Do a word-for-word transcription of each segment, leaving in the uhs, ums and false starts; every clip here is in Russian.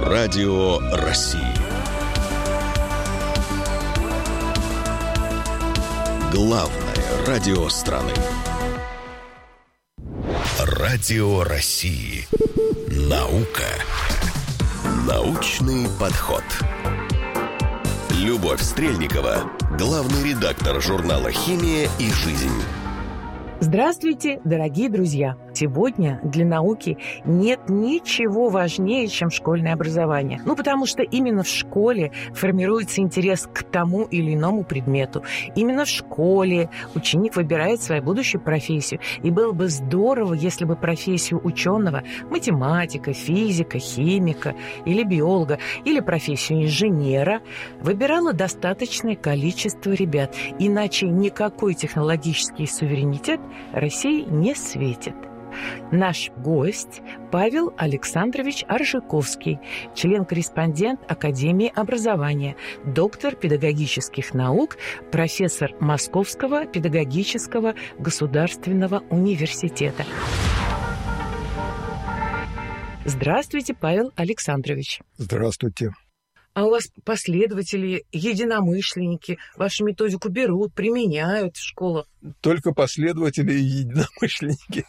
Радио России. Главное радио страны. Радио России. Наука. Научный подход. Любовь Стрельникова, главный редактор журнала «Химия и жизнь». Здравствуйте, дорогие друзья! Сегодня для науки нет ничего важнее, чем школьное образование. Ну, потому что именно в школе формируется интерес к тому или иному предмету. Именно в школе ученик выбирает свою будущую профессию. И было бы здорово, если бы профессию ученого, математика, физика, химика или биолога, или профессию инженера выбирало достаточное количество ребят. Иначе никакой технологический суверенитет России не светит. Наш гость Павел Александрович Аржиковский, член-корреспондент Академии образования, доктор педагогических наук, профессор Московского педагогического государственного университета. Здравствуйте, Павел Александрович. Здравствуйте. А у вас последователи, единомышленники вашу методику берут, применяют в школах? Только последователи и единомышленники.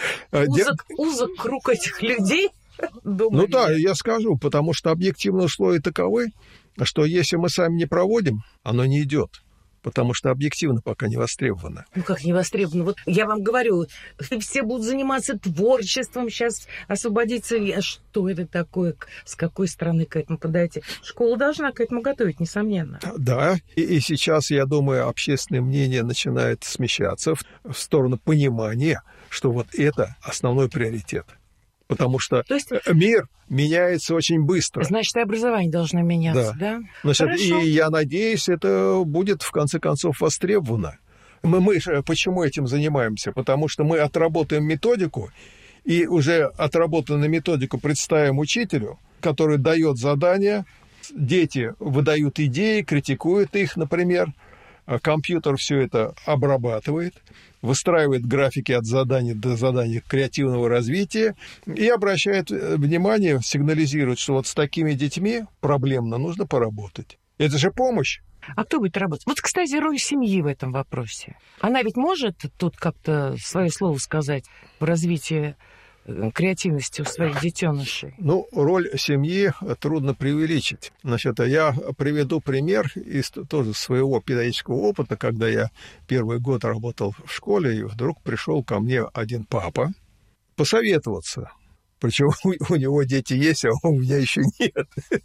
Узок, узок круг этих людей? Думаю, ну да, я скажу, потому что объективные условия таковы, что если мы сами не проводим, оно не идет. Потому что объективно пока не востребовано. Ну как не востребовано? Вот я вам говорю, все будут заниматься творчеством, сейчас освободиться. А что это такое? С какой стороны к этому подойти? Школа должна к этому готовить, несомненно. Да, и, и сейчас, я думаю, общественное мнение начинает смещаться в, в сторону понимания, что вот это основной приоритет. Потому что есть... мир меняется очень быстро. Значит, и образование должно меняться, да? да? Значит, и я надеюсь, это будет, в конце концов, востребовано. Мы, мы же почему этим занимаемся? Потому что мы отработаем методику, и уже отработанную методику представим учителю, который дает задания, дети выдают идеи, критикуют их, например, компьютер все это обрабатывает, выстраивает графики от задания до задания креативного развития и обращает внимание, сигнализирует, что вот с такими детьми проблемно, нужно поработать. Это же помощь. А кто будет работать? Вот, кстати, роль семьи в этом вопросе. Она ведь может тут как-то свое слово сказать в развитии креативности у своих детенышей? Ну, роль семьи трудно преувеличить. Значит, я приведу пример из тоже своего педагогического опыта, когда я первый год работал в школе, и вдруг пришел ко мне один папа посоветоваться. Причем у него дети есть, а у меня еще нет.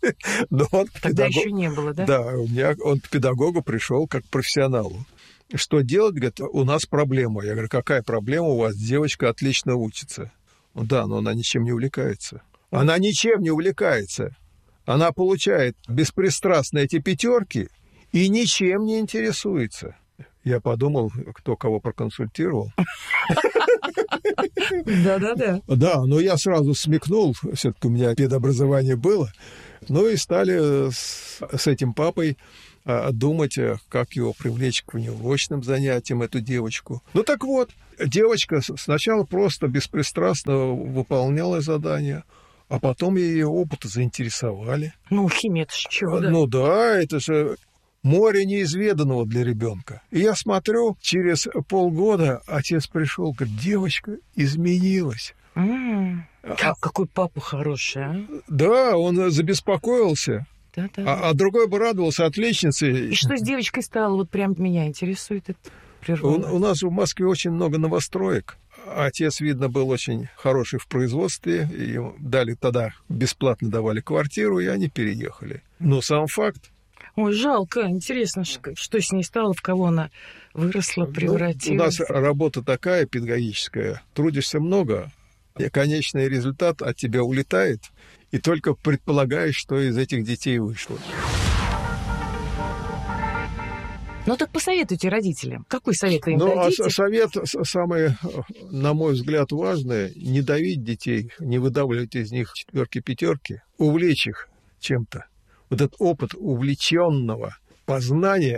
Но он к Тогда педагог... еще не было, да? Да, у меня он к педагогу пришел как к профессионалу. Что делать? Говорит, у нас проблема. Я говорю, какая проблема? У вас девочка отлично учится. Да, но она ничем не увлекается. Она ничем не увлекается. Она получает беспристрастно эти пятерки и ничем не интересуется. Я подумал, кто кого проконсультировал. Да-да-да. Да, но я сразу смекнул, все-таки у меня педобразование было. Ну и стали с, с этим папой думать, как его привлечь к внеурочным занятиям, эту девочку. Ну так вот, девочка сначала просто беспристрастно выполняла задания, а потом ее опыты заинтересовали. Ну, химия, это же чудо. Ну да, это же море неизведанного для ребенка. И я смотрю, через полгода отец пришел, говорит, девочка изменилась. Mm. А, какой папа хороший, а? Да, он забеспокоился. Да, да, а, да. а другой бы радовался отличнице. И что с девочкой стало? Вот прям меня интересует это. У, у нас в Москве очень много новостроек. Отец, видно, был очень хороший в производстве. И дали тогда, бесплатно давали квартиру, и они переехали. Но сам факт. Ой, жалко. Интересно, что с ней стало, в кого она выросла, превратилась. Ну, у нас работа такая педагогическая. Трудишься много, и конечный результат от тебя улетает. И только предполагаешь, что из этих детей вышло. Ну так посоветуйте родителям. Какой совет вы им ну, дадите? А совет самый, на мой взгляд, важный. Не давить детей, не выдавливать из них четверки-пятерки. Увлечь их чем-то. Вот этот опыт увлеченного познания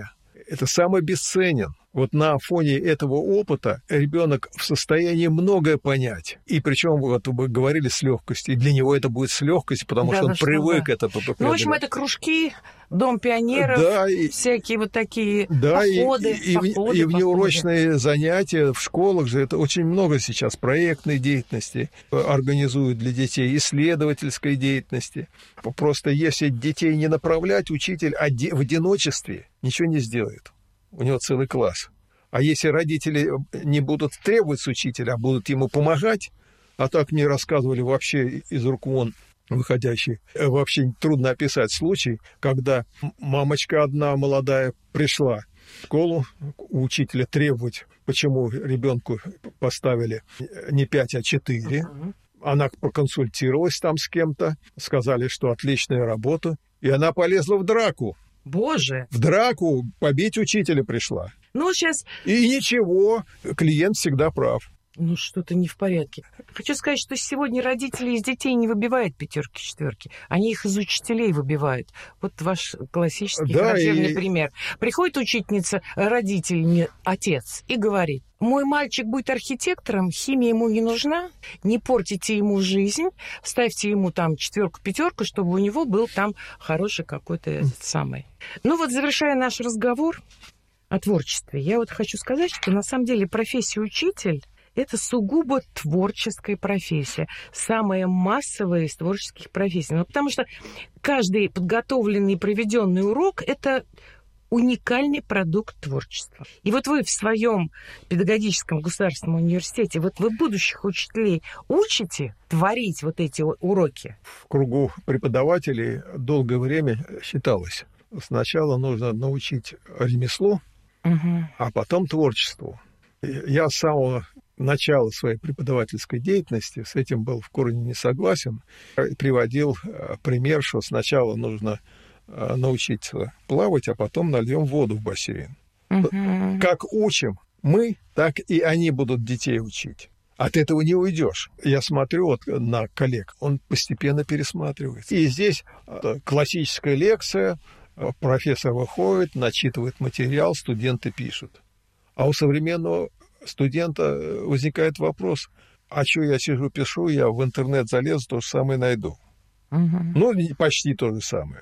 это самый бесценен. Вот на фоне этого опыта ребенок в состоянии многое понять. И причем, вот вы говорили, с легкостью. И для него это будет с легкостью, потому да, что он да, привык да. это преодолевать. Ну, в общем, это кружки, Дом пионеров, да, и, всякие вот такие да, походы, и, походы, и, походы. И в неурочные занятия в школах же это очень много сейчас проектной деятельности организуют для детей, исследовательской деятельности. Просто если детей не направлять, учитель в одиночестве ничего не сделает. У него целый класс. А если родители не будут требовать с учителя, а будут ему помогать, а так мне рассказывали вообще из рук вон выходящий, вообще трудно описать случай, когда мамочка одна молодая пришла в школу у учителя требовать, почему ребенку поставили не пять, а четыре. Uh-huh. Она проконсультировалась там с кем-то, сказали, что отличная работа, и она полезла в драку. Боже! В драку побить учителя пришла. Ну, сейчас... И ничего, клиент всегда прав. Ну, что-то не в порядке. Хочу сказать, что сегодня родители из детей не выбивают пятерки, четверки. Они их из учителей выбивают. Вот ваш классический да, характерный и... пример. Приходит учительница, родитель, не отец, и говорит: мой мальчик будет архитектором, химия ему не нужна, не портите ему жизнь, ставьте ему там четверку-пятерку, чтобы у него был там хороший какой-то этот самый. Ну вот, завершая наш разговор о творчестве, я вот хочу сказать, что на самом деле профессия учитель — это сугубо творческая профессия, самая массовая из творческих профессий. Ну, потому что каждый подготовленный и проведенный урок — это уникальный продукт творчества. И вот вы в своем педагогическом государственном университете, вот вы будущих учителей учите творить вот эти уроки? В кругу преподавателей долгое время считалось, сначала нужно научить ремеслу, угу. а потом творчеству. Я с самого начала своей преподавательской деятельности с этим был в корне не согласен. Приводил пример, что сначала нужно научиться плавать, а потом нальем воду в бассейн. Uh-huh. Как учим мы, так и они будут детей учить. От этого не уйдешь. Я смотрю вот на коллег, он постепенно пересматривается. И здесь классическая лекция, профессор выходит, начитывает материал, студенты пишут. А у современного студента возникает вопрос: а что я сижу, пишу, я в интернет залезу, то же самое найду. Uh-huh. Ну, почти то же самое.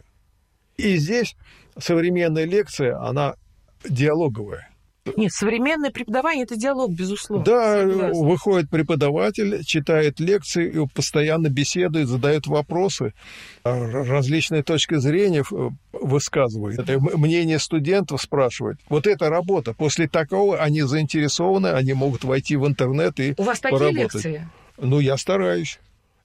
И здесь современная лекция, она диалоговая. Нет, современное преподавание – это диалог, безусловно. Да, согласна. Выходит преподаватель, читает лекции, и постоянно беседует, задает вопросы, различные точки зрения высказывает. Это мнение студентов спрашивает. Вот эта работа. После такого они заинтересованы, они могут войти в интернет и У вас поработать. Такие лекции? Ну, я стараюсь.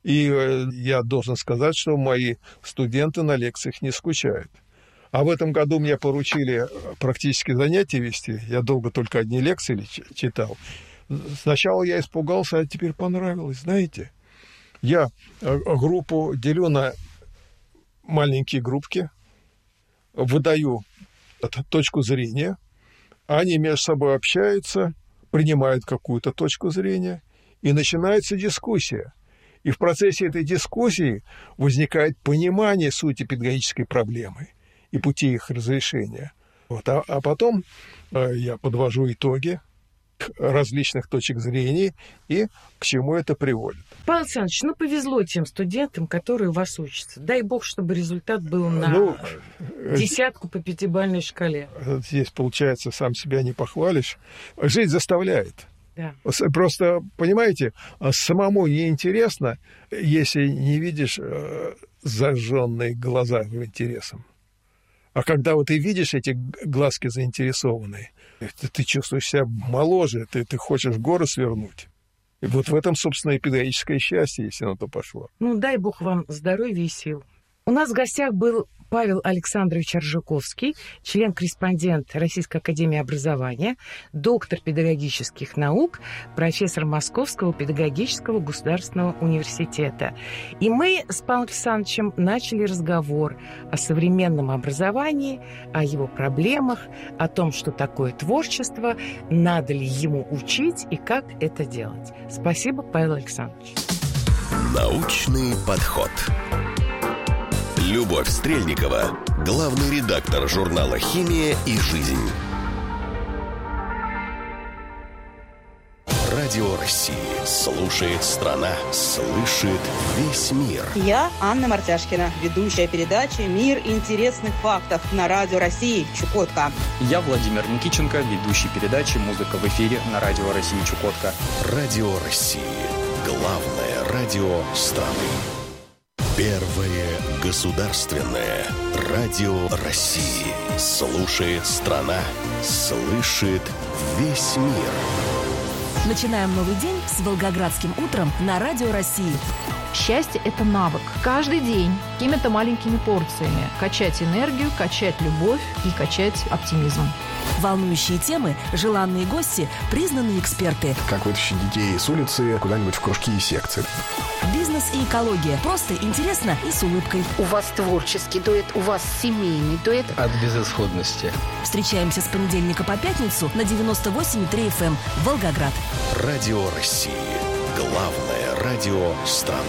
И я должен сказать, что мои студенты на лекциях не скучают. А в этом году мне поручили практически занятия вести. Я долго только одни лекции читал. Сначала я испугался, а теперь понравилось. Знаете, я группу делю на маленькие группки, выдаю точку зрения, они между собой общаются, принимают какую-то точку зрения, и начинается дискуссия. И в процессе этой дискуссии возникает понимание сути педагогической проблемы и пути их разрешения. Вот. А, а потом э, я подвожу итоги различных точек зрения и к чему это приводит. Павел Александрович, ну повезло тем студентам, которые у вас учатся. Дай бог, чтобы результат был на ну, десятку по пятибалльной шкале. Здесь, получается, сам себя не похвалишь. Жизнь заставляет. Да. Просто, понимаете, самому неинтересно, если не видишь зажженные глаза интересом. А когда вот ты видишь эти глазки заинтересованные, ты, ты чувствуешь себя моложе, ты, ты хочешь горы свернуть. И вот в этом, собственно, и педагогическое счастье, если на то пошло. Ну, дай бог вам здоровья и сил. У нас в гостях был Павел Александрович Аржуковский, член-корреспондент Российской академии образования, доктор педагогических наук, профессор Московского педагогического государственного университета. И мы с Павлом Александровичем начали разговор о современном образовании, о его проблемах, о том, что такое творчество, надо ли ему учить и как это делать. Спасибо, Павел Александрович. Научный подход. Любовь Стрельникова, главный редактор журнала «Химия и жизнь». Радио России. Слушает страна, слышит весь мир. Я Анна Мартяшкина, ведущая передачи «Мир интересных фактов» на Радио России Чукотка. Я Владимир Никиченко, ведущий передачи «Музыка в эфире» на Радио России Чукотка. Радио России. Главное радио страны. Первое государственное радио России. Слушает страна, слышит весь мир. Начинаем новый день с Волгоградским утром на Радио России. Счастье – это навык. Каждый день какими-то маленькими порциями качать энергию, качать любовь и качать оптимизм. Волнующие темы, желанные гости, признанные эксперты. Как вытащить детей с улицы куда-нибудь в кружки и секции. Бизнес и экология. Просто интересно и с улыбкой. У вас творческий дуэт, у вас семейный дуэт. От безысходности. Встречаемся с понедельника по пятницу на девяносто восемь и три эф эм Волгоград. Радио России. Главное радио страны.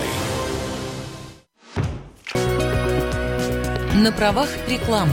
На правах рекламы.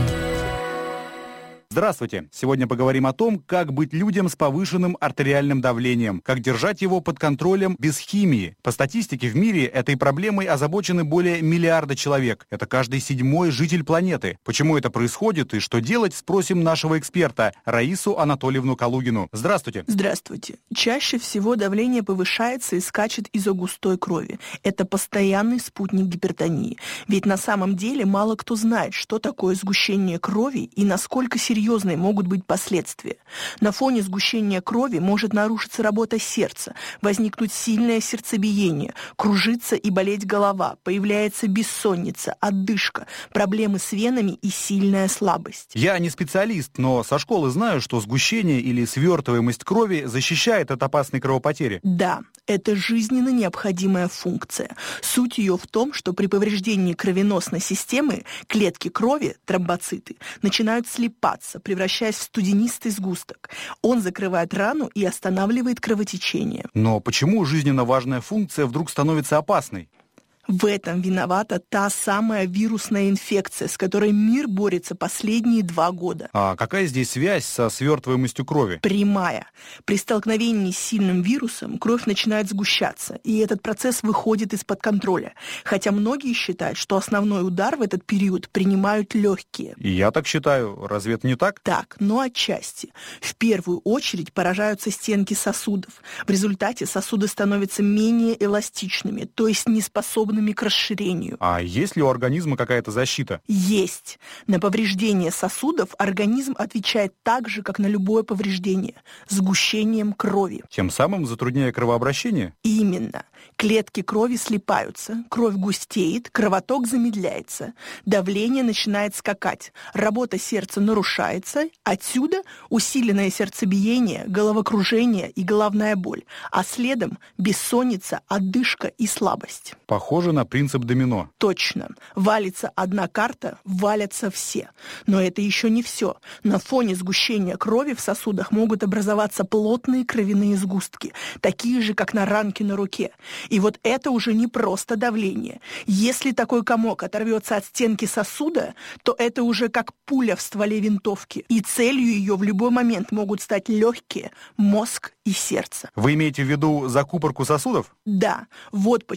Здравствуйте! Сегодня поговорим о том, как быть людям с повышенным артериальным давлением, как держать его под контролем без химии. По статистике в мире этой проблемой озабочены более миллиарда человек. Это каждый седьмой житель планеты. Почему это происходит и что делать, спросим нашего эксперта Раису Анатольевну Калугину. Здравствуйте! Здравствуйте! Чаще всего давление повышается и скачет из-за густой крови. Это постоянный спутник гипертонии. Ведь на самом деле мало кто знает, что такое сгущение крови и насколько серьезно Серьезные могут быть последствия. На фоне сгущения крови может нарушиться работа сердца, возникнуть сильное сердцебиение, кружиться и болеть голова, появляется бессонница, одышка, проблемы с венами и сильная слабость. Я не специалист, но со школы знаю, что сгущение или свертываемость крови защищает от опасной кровопотери. Да, это жизненно необходимая функция. Суть ее в том, что при повреждении кровеносной системы клетки крови, тромбоциты, начинают слипаться, превращаясь в студенистый сгусток. Он закрывает рану и останавливает кровотечение. Но почему жизненно важная функция вдруг становится опасной? В этом виновата та самая вирусная инфекция, с которой мир борется последние два года. А какая здесь связь со свертываемостью крови? Прямая. При столкновении с сильным вирусом кровь начинает сгущаться, и этот процесс выходит из-под контроля. Хотя многие считают, что основной удар в этот период принимают легкие. И я так считаю. Разве это не так? Так, но отчасти. В первую очередь поражаются стенки сосудов. В результате сосуды становятся менее эластичными, то есть неспособны к расширению. А есть ли у организма какая-то защита? Есть. На повреждение сосудов организм отвечает так же, как на любое повреждение – сгущением крови. Тем самым затрудняя кровообращение? Именно. Клетки крови слипаются, кровь густеет, кровоток замедляется, давление начинает скакать, работа сердца нарушается, отсюда усиленное сердцебиение, головокружение и головная боль, а следом бессонница, одышка и слабость. Похоже на принцип домино. Точно. Валится одна карта, валятся все. Но это еще не все. На фоне сгущения крови в сосудах могут образоваться плотные кровяные сгустки, такие же, как на ранке на руке. И вот это уже не просто давление. Если такой комок оторвется от стенки сосуда, то это уже как пуля в стволе винтовки. И целью ее в любой момент могут стать легкие, мозг и сердце. Вы имеете в виду закупорку сосудов? Да. Вот почему